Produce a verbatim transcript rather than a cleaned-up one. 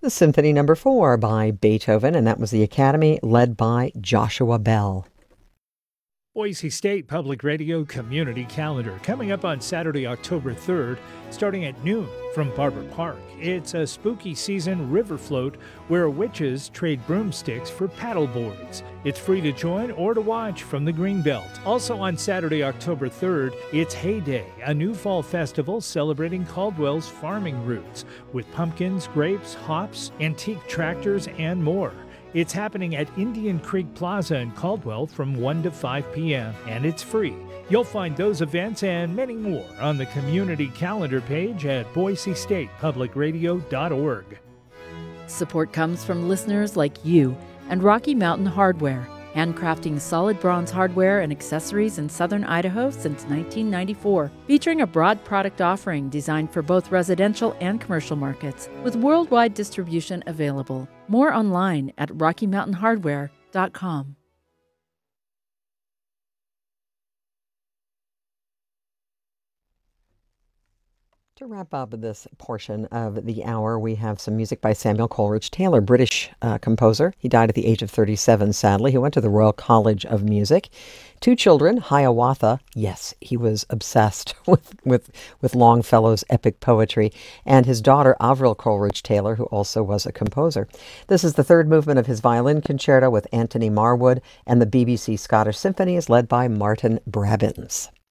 The Symphony Number Four by Beethoven, and that was the Academy led by Joshua Bell. Boise State Public Radio Community Calendar coming up on Saturday, October third, starting at noon from Barber Park. It's a spooky season river float where witches trade broomsticks for paddle boards. It's free to join or to watch from the Greenbelt. Also on Saturday, October third, it's Hay Day, a new fall festival celebrating Caldwell's farming roots with pumpkins, grapes, hops, antique tractors, and more. It's happening at Indian Creek Plaza in Caldwell from one to five p.m. and it's free. You'll find those events and many more on the community calendar page at boise state public radio dot org. Support comes from listeners like you and Rocky Mountain Hardware, handcrafting solid bronze hardware and accessories in southern Idaho since nineteen ninety-four, featuring a broad product offering designed for both residential and commercial markets, with worldwide distribution available. More online at rocky mountain hardware dot com. To wrap up this portion of the hour, we have some music by Samuel Coleridge Taylor, British uh, composer. He died at the age of thirty-seven, sadly. He went to the Royal College of Music. Two children, Hiawatha. Yes, he was obsessed with, with, with Longfellow's epic poetry. And his daughter, Avril Coleridge Taylor, who also was a composer. This is the third movement of his violin concerto with Anthony Marwood, and the B B C Scottish Symphony is led by Martin Brabbins.